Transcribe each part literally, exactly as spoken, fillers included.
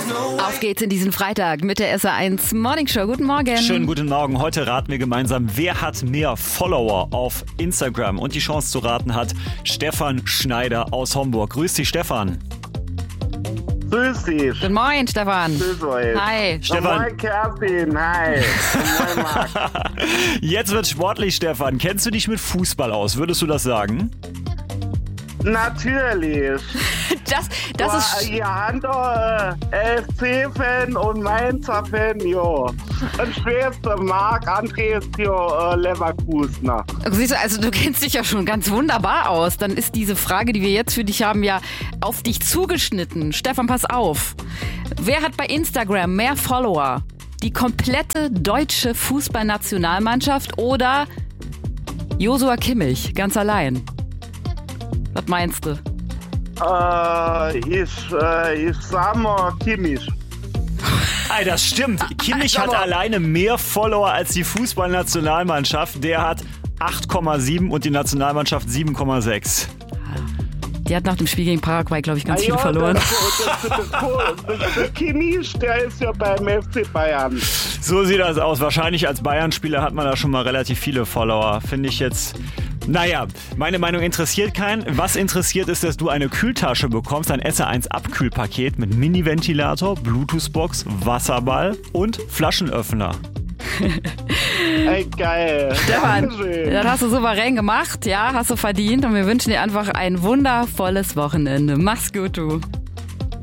Auf geht's in diesen Freitag mit der S R eins Morning Show. Guten Morgen. Schönen guten Morgen. Heute raten wir gemeinsam, wer hat mehr Follower auf Instagram. Und die Chance zu raten hat Stefan Schneider aus Homburg. Grüß dich, Stefan. Grüß dich. Guten Morgen, Stefan. Grüß euch. Hi. Stefan. Moin, Kerstin. Hi. Moin, Marc. Jetzt wird's sportlich, Stefan. Kennst du dich mit Fußball aus? Würdest du das sagen? Natürlich. Das, das Boah, ist... ihr habt doch äh, F C-Fan und Mainzer-Fan, jo. Und schwerster Marc, André ist hier äh, Leverkusener. Siehst du, also du kennst dich ja schon ganz wunderbar aus. Dann ist diese Frage, die wir jetzt für dich haben, ja auf dich zugeschnitten. Stefan, pass auf. Wer hat bei Instagram mehr Follower? Die komplette deutsche Fußballnationalmannschaft oder Joshua Kimmich, ganz allein? Was meinst du? Äh, ich, äh, ich sag mal Kimmich. Ey, das stimmt. Kimmich hat alleine mehr Follower als die Fußballnationalmannschaft. Der hat acht Komma sieben und die Nationalmannschaft sieben Komma sechs. Die hat nach dem Spiel gegen Paraguay, glaube ich, ganz Ah, viel ja, verloren. Das, das, das, das, der Kimmich, der ist ja beim F C Bayern. So sieht das aus. Wahrscheinlich als Bayern-Spieler hat man da schon mal relativ viele Follower. Finde ich jetzt... Naja, meine Meinung interessiert keinen. Was interessiert ist, dass du eine Kühltasche bekommst, ein S R eins Abkühlpaket mit Mini-Ventilator, Bluetooth-Box, Wasserball und Flaschenöffner. Ey, geil. Stefan, Dankeschön. das hast du souverän gemacht, ja, hast du verdient und wir wünschen dir einfach ein wundervolles Wochenende. Mach's gut, du.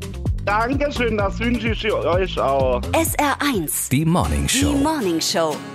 Dankeschön, das wünsche ich euch auch. S R eins. Die Morning Show. Die Morning Show.